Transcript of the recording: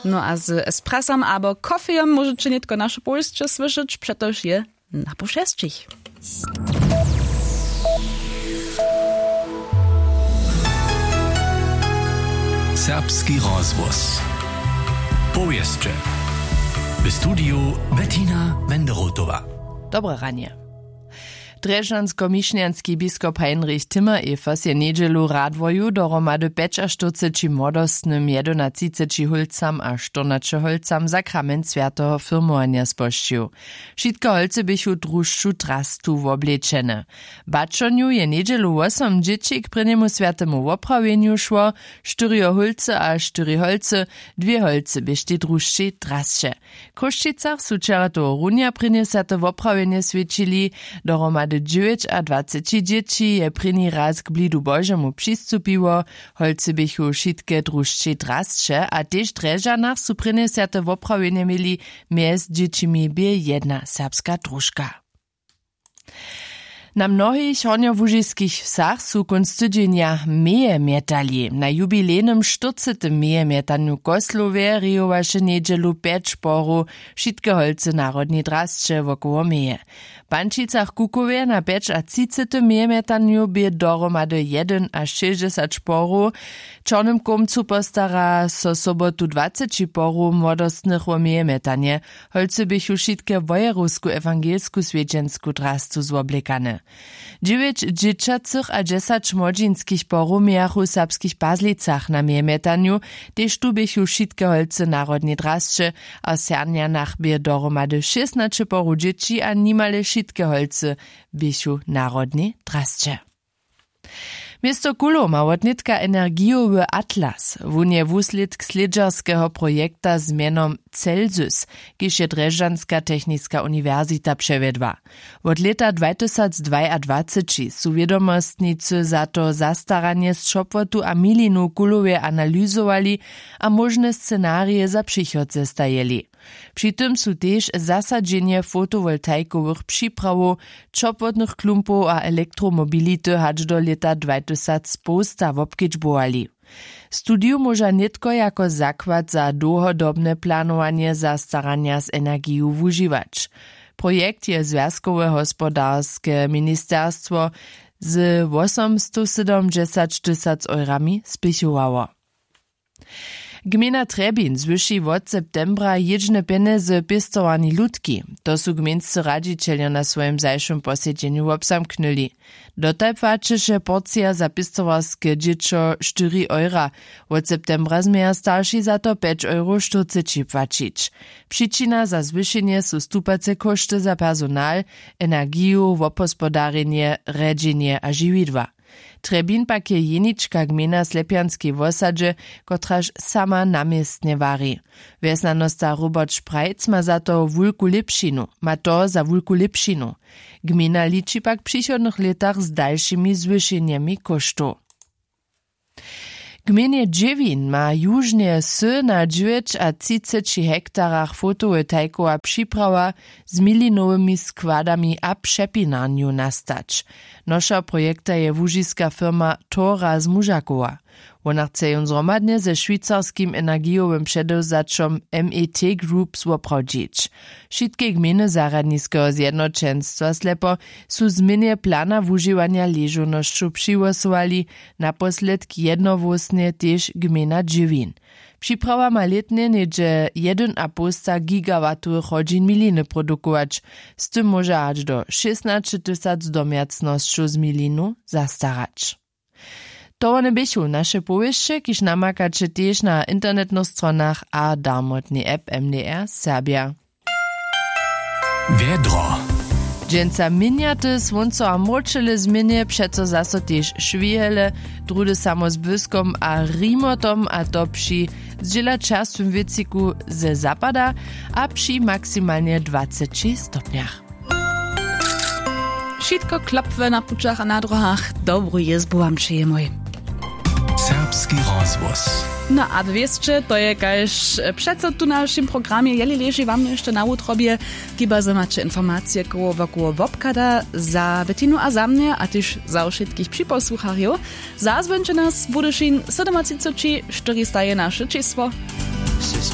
No a z espressom albo kofejem możecie nie tylko nasze polskie słyszeć, przetoż je na poszestrzich. Serbski rozgłos. Powieszcze. W studiu Bettina Wenderotowa. Dobre ranie. Drežansko-mišňanski biskop Heinrich Timmer-Efers je niedzielu radwoju dohromady 45 młodostnym 11 holcam a 14 holcam sakrament świętego firmowania spościł. Wszystkie holce bychu druższu trastu w oblečene. Baczoniu je niedzielu 8 dzieci k prynemu świętemu woprawieniu szło, 4 holce a 4 holce, 2 holce byście druższy trassze. Koščicach su wczoraj to runia prynie święte woprawienie świecili, dohromady 9 a 20 dzieci je pryni raz k blidu Božemu přistupiło, holce bychu šitke družče drastše a tež Drežanach su prynie święte woprawienie mieli mjez dziecimi bie jedna serbska družka. Na mnohých hornjowužiských wsach su kunst tydzienia meje mietali. Na jubilejnym 40. meje mietanju Koslowie rijowaše niedzielu 5 šporu šitke holce narodni drastče wokoło meje. W Pančicach Kukowie na 5 a 30. meje mietanju bie dohromady 1 a 60 šporu. Czornym komcu postara so sobotu 20 šporu młodostnych o meje mietanie. Holce bychu šitke wojerusku ewangelsku swiedźensku drastu zwoblekane. 9 dzieciacych a 10 młodzieńskich porumiach u serbskich Bazlicach na mietanju, tež tu bychu šitke holce narodni drastče, a Sernjanach bie dohromady 16 poru dzieci a nimale šitke holce bychu narodni drastče. Miesto Kulo ma wotnitka energijowy atlas. Wun je wuslitk slidžarskeho projekta z mienom Celsius, kiž je Drežanska technicka univerzita převedła. Od leta 2022 su wiedomostnicy za to zastaranie z Šopwotu a Milinu Kulowie analyzowali a możne scenarie za przychodce stajeli. Przy tym su też zasadzenie fotowoltaikowych przypraw, Šopwotnych klumpów a elektromobility hacz do leta 2000 wobkedźbowali. Studium może nitko jako zakład za dłuhodobne planowanie zastarania z energiją wużywać. Projekt je Związkowe Hospodarskie Ministerstwo z 870 000 eurami spichowało. Gmina Trebin zwyši od septembra jedźne pieniądze pěstowani ludki. To su gminscy radzicielja na swoim zajszym posiedzeniu obsamknuli. Dotaj płaczyše porcja za pěstowarskie dziecko 4 eura. Od septembra zmieja starši za to 5,40 euro płacić. Przyczyna za zwyšenie su stupace koszty za personal, energiju, wopospodarenie, redzenie a žividła. Trebin pak je jenička gmina Slepjanskiej wosadže, kotraž sama namiestnie vari. Vesnanosta Robert Šprajc ma za to wulku lepšinu. Ma to za wulku lepšinu. Gmina liči pak w przychodnych latach z dalszymi zwyšeniami kosztu. Gminie Dżewin ma jużnie na 9 a 30 hektarach fotowoltaikowa przyprawa z milinowymi składami a przepinaniu nastać. Nosza projekta je wužiska firma Tora z Mužakowa. Ona chce ją zromadnie ze szwajcarskim energijowym przedewzaczom MET Group zwopradzić. Wszystkie gminy zaradniskiego zjednoczeństwa slepo su zmianie plana wużywania leżonościu przygłosowali, naposled jednowłosnie też gmina Dżewin. Przyprawa ma letnie niedzie 1,5 gigawatów godzin miliny produkować, z tym może aż do 16 000 domiacnościu z milinu zastarać. To one bychu nasze powieszcze, kiż namakacie też na internetnych stronach a darmotny app MDR Serbia. Wiedro. Dżęca miniaty słonco a mročele zmienie, przeco zaso też szwijele, drudy samo z błyskom a rimotom a to przy zdziela czerstwym wyciku ze zapada, a przy maksymalnie 20 stopniach. Wszystko klapwe na puczach a na drogach. Dobry jest, bo wam przyjemoj. Serbski rozgłos. No a wiecie, to je kaž přeco tu na naszym programie, jeli leży wam jeszcze na utrobie, kiba za macie informacje koło wopkada za Bettinu a za mnie, a też za wszystkich przyposłuchariów. Zazwęczy nas Budyszin 37 400 nasze czysło.